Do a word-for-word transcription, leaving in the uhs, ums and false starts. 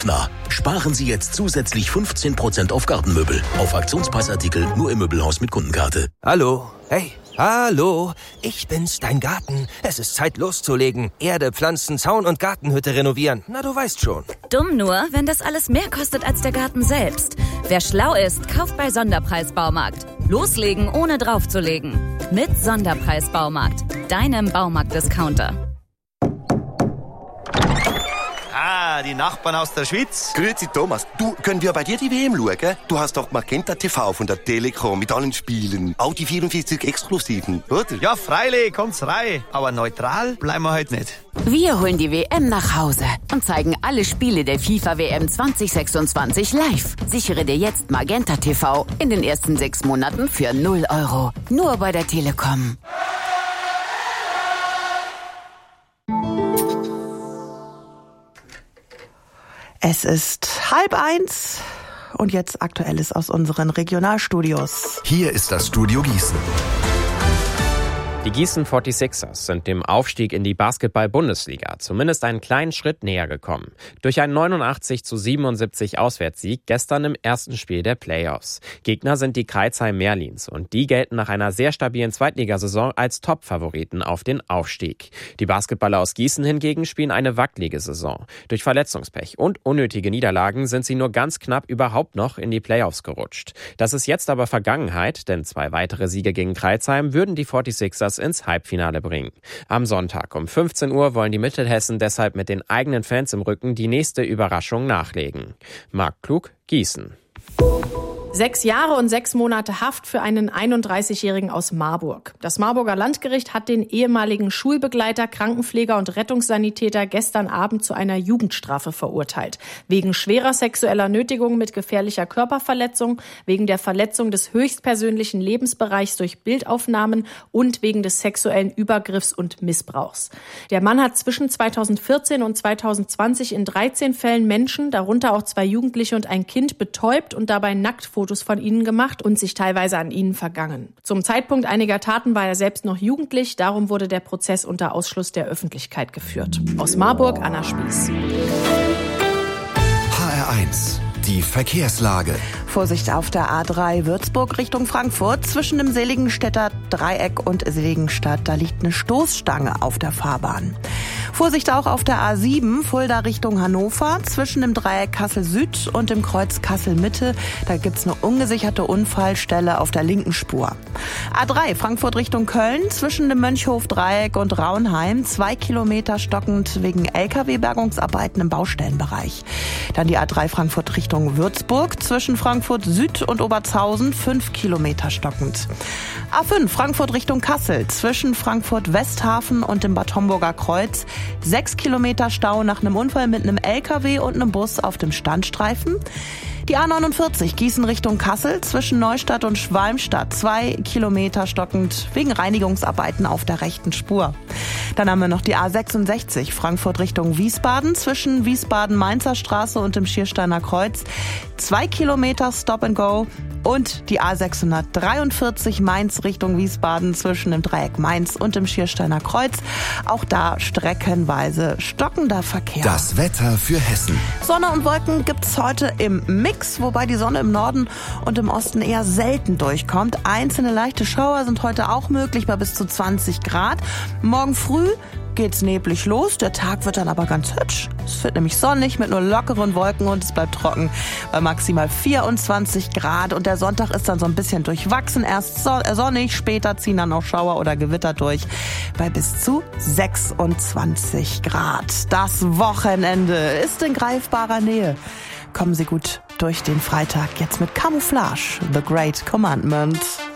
Hofnarr. Sparen Sie jetzt zusätzlich fünfzehn Prozent auf Gartenmöbel. Auf Aktionspreisartikel nur im Möbelhaus mit Kundenkarte. Hallo, hey, hallo, ich bin's, dein Garten. Es ist Zeit loszulegen. Erde, Pflanzen, Zaun und Gartenhütte renovieren. Na, du weißt schon. Dumm nur, wenn das alles mehr kostet als der Garten selbst. Wer schlau ist, kauft bei Sonderpreis Baumarkt. Loslegen, ohne draufzulegen. Mit Sonderpreis Baumarkt, deinem Baumarkt-Discounter. Ah, die Nachbarn aus der Schweiz. Grüezi Thomas, du, können wir bei dir die W M schauen? Du hast doch Magenta T V von der Telekom mit allen Spielen. Auch die vierundvierzig Exklusiven, oder? Ja, freilich, kommt's rein. Aber neutral bleiben wir heute nicht. Wir holen die W M nach Hause und zeigen alle Spiele der FIFA W M zwanzig sechsundzwanzig live. Sichere dir jetzt Magenta T V in den ersten sechs Monaten für null Euro. Nur bei der Telekom. Es ist halb eins und jetzt Aktuelles aus unseren Regionalstudios. Hier ist das Studio Gießen. Die Gießen forty-sixers sind dem Aufstieg in die Basketball-Bundesliga zumindest einen kleinen Schritt näher gekommen. Durch einen neunundachtzig zu siebenundsiebzig Auswärtssieg gestern im ersten Spiel der Playoffs. Gegner sind die Crailsheim Merlins und die gelten nach einer sehr stabilen Zweitligasaison als Top-Favoriten auf den Aufstieg. Die Basketballer aus Gießen hingegen spielen eine wackelige Saison. Durch Verletzungspech und unnötige Niederlagen sind sie nur ganz knapp überhaupt noch in die Playoffs gerutscht. Das ist jetzt aber Vergangenheit, denn zwei weitere Siege gegen Crailsheim würden die forty-sixers ins Halbfinale bringen. Am Sonntag um fünfzehn Uhr wollen die Mittelhessen deshalb mit den eigenen Fans im Rücken die nächste Überraschung nachlegen. Marc Klug, Gießen. Sechs Jahre und sechs Monate Haft für einen einunddreißigjährigen aus Marburg. Das Marburger Landgericht hat den ehemaligen Schulbegleiter, Krankenpfleger und Rettungssanitäter gestern Abend zu einer Jugendstrafe verurteilt. Wegen schwerer sexueller Nötigung mit gefährlicher Körperverletzung, wegen der Verletzung des höchstpersönlichen Lebensbereichs durch Bildaufnahmen und wegen des sexuellen Übergriffs und Missbrauchs. Der Mann hat zwischen zweitausendvierzehn und zweitausendzwanzig in dreizehn Fällen Menschen, darunter auch zwei Jugendliche und ein Kind, betäubt und dabei Nacktfotos Fotos von ihnen gemacht und sich teilweise an ihnen vergangen. Zum Zeitpunkt einiger Taten war er selbst noch jugendlich, darum wurde der Prozess unter Ausschluss der Öffentlichkeit geführt. Aus Marburg, Anna Spieß. H R eins. Die Verkehrslage. Vorsicht auf der A drei Würzburg Richtung Frankfurt. Zwischen dem Seligenstädter Dreieck und Seligenstadt, da liegt eine Stoßstange auf der Fahrbahn. Vorsicht auch auf der A sieben Fulda Richtung Hannover. Zwischen dem Dreieck Kassel Süd und dem Kreuz Kassel Mitte, da gibt's eine ungesicherte Unfallstelle auf der linken Spur. A drei Frankfurt Richtung Köln. Zwischen dem Mönchhof Dreieck und Raunheim. Zwei Kilometer stockend wegen L K W-Bergungsarbeiten im Baustellenbereich. Dann die A drei Frankfurt Richtung Würzburg. Zwischen Frankfurt Süd und Obertshausen fünf Kilometer stockend. A fünf Frankfurt Richtung Kassel. Zwischen Frankfurt Westhafen und dem Bad Homburger Kreuz. Sechs Kilometer Stau nach einem Unfall mit einem L K W und einem Bus auf dem Standstreifen. Die A neunundvierzig Gießen Richtung Kassel zwischen Neustadt und Schwalmstadt. Zwei Kilometer stockend wegen Reinigungsarbeiten auf der rechten Spur. Dann haben wir noch die A sechsundsechzig Frankfurt Richtung Wiesbaden zwischen Wiesbaden-Mainzer Straße und dem Schiersteiner Kreuz. Zwei Kilometer Stop and Go. Und die A sechshundertdreiundvierzig Mainz Richtung Wiesbaden zwischen dem Dreieck Mainz und dem Schiersteiner Kreuz. Auch da streckenweise stockender Verkehr. Das Wetter für Hessen. Sonne und Wolken gibt's heute im Mix, wobei die Sonne im Norden und im Osten eher selten durchkommt. Einzelne leichte Schauer sind heute auch möglich bei bis zu zwanzig Grad. Morgen früh geht's neblig los, der Tag wird dann aber ganz hübsch. Es wird nämlich sonnig mit nur lockeren Wolken und es bleibt trocken bei maximal vierundzwanzig Grad. Und der Sonntag ist dann so ein bisschen durchwachsen. Erst sonnig, später ziehen dann auch Schauer oder Gewitter durch bei bis zu sechsundzwanzig Grad. Das Wochenende ist in greifbarer Nähe. Kommen Sie gut durch den Freitag jetzt mit Camouflage, The Great Commandment.